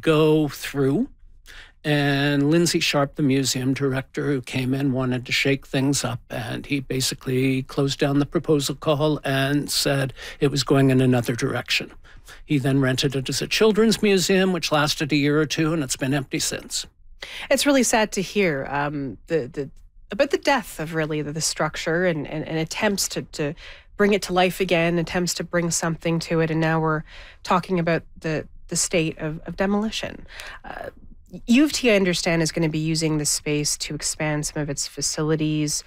go through. And Lindsay Sharp, the museum director who came in, wanted to shake things up. And he basically closed down the proposal call and said it was going in another direction. He then rented it as a children's museum, which lasted a year or two, and it's been empty since. It's really sad to hear about the death of really the structure and attempts to bring it to life again, attempts to bring something to it. And now we're talking about the state of demolition. U of T, I understand, is going to be using this space to expand some of its facilities.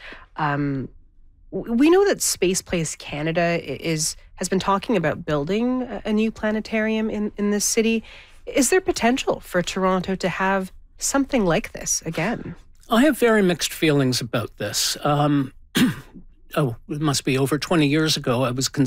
We know that Space Place Canada has been talking about building a new planetarium in this city. Is there potential for Toronto to have something like this again? I have very mixed feelings about this. It must be over 20 years ago, I was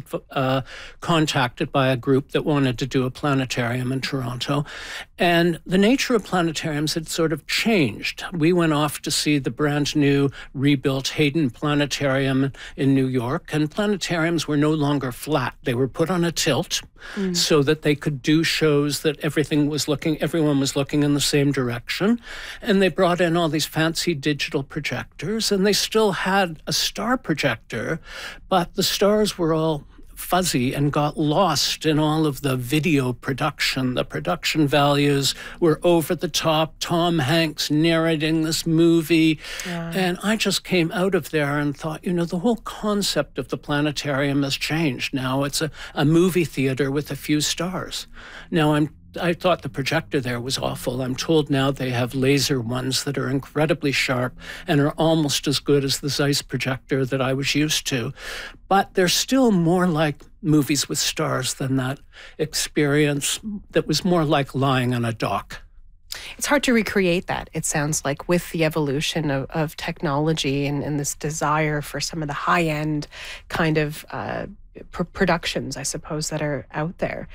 contacted by a group that wanted to do a planetarium in Toronto. And the nature of planetariums had sort of changed. We went off to see the brand new rebuilt Hayden Planetarium in New York, and planetariums were no longer flat. They were put on a tilt so that they could do shows that everyone was looking in the same direction. And they brought in all these fancy digital projectors, and they still had a star projector, but the stars were all fuzzy and got lost in all of the video production. The production values were over the top. Tom Hanks narrating this movie. Yeah. And I just came out of there and thought, the whole concept of the planetarium has changed. Now it's a movie theater with a few stars. Now I thought the projector there was awful. I'm told now they have laser ones that are incredibly sharp and are almost as good as the Zeiss projector that I was used to. But they're still more like movies with stars than that experience that was more like lying on a dock. It's hard to recreate that, it sounds like, with the evolution of technology and this desire for some of the high-end kind of productions, I suppose, that are out there.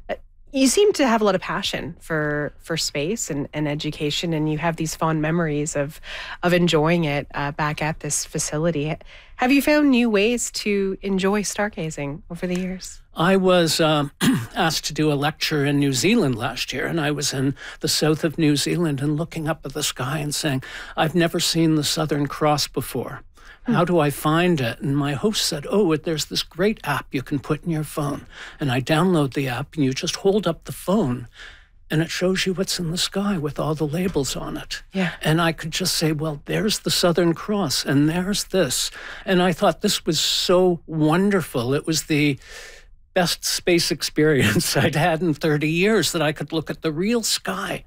You seem to have a lot of passion for space and education, and you have these fond memories of enjoying it back at this facility. Have you found new ways to enjoy stargazing over the years? I was asked to do a lecture in New Zealand last year, and I was in the south of New Zealand and looking up at the sky and saying, I've never seen the Southern Cross before. How do I find it? And my host said, there's this great app you can put in your phone. And I download the app, and you just hold up the phone, and it shows you what's in the sky with all the labels on it. Yeah. And I could just say, well, there's the Southern Cross, and there's this. And I thought this was so wonderful. It was the best space experience I'd had in 30 years, that I could look at the real sky.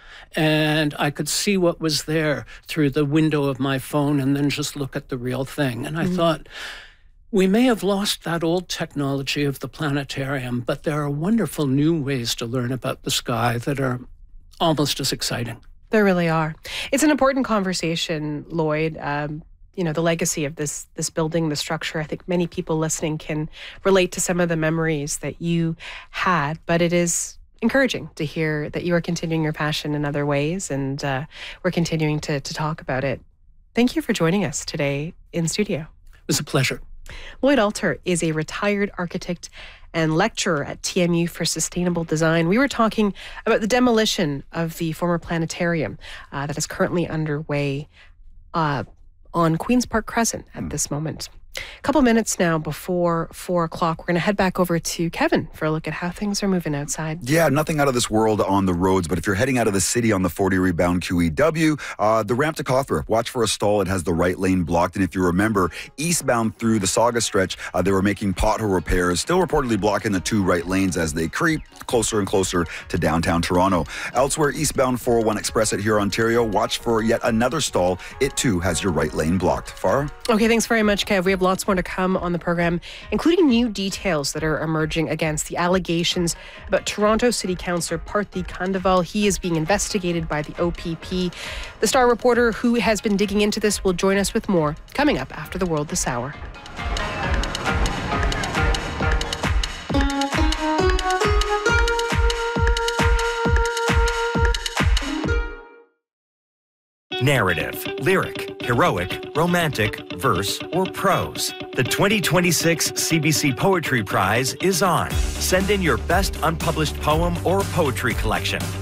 And I could see what was there through the window of my phone and then just look at the real thing. And I thought, we may have lost that old technology of the planetarium, but there are wonderful new ways to learn about the sky that are almost as exciting. There really are. It's an important conversation, Lloyd. The legacy of this building, the structure. I think many people listening can relate to some of the memories that you had, but it is encouraging to hear that you are continuing your passion in other ways, and we're continuing to talk about it. Thank you for joining us today in studio. It was a pleasure. Lloyd Alter is a retired architect and lecturer at TMU for Sustainable Design. We were talking about the demolition of the former planetarium that is currently underway on Queen's Park Crescent at this moment. A couple minutes now before 4 o'clock, we're going to head back over to Kevin for a look at how things are moving outside. Yeah, nothing out of this world on the roads, but if you're heading out of the city on the 40 rebound QEW, the ramp to Cawthra, watch for a stall. It has the right lane blocked. And if you remember, eastbound through the Saga stretch, they were making pothole repairs, still reportedly blocking the two right lanes as they creep closer and closer to downtown Toronto. Elsewhere, eastbound 401 Express at Huron, Ontario, watch for yet another stall. It too has your right lane blocked. Farah? Okay, thanks very much, Kev. We have lots more to come on the program, including new details that are emerging against the allegations about Toronto City Councillor Parthy Khandelwal. He is being investigated by the OPP. The Star reporter who has been digging into this will join us with more coming up after the world this hour. Narrative, lyric, heroic, romantic, verse, or prose. The 2026 CBC Poetry Prize is on. Send in your best unpublished poem or poetry collection.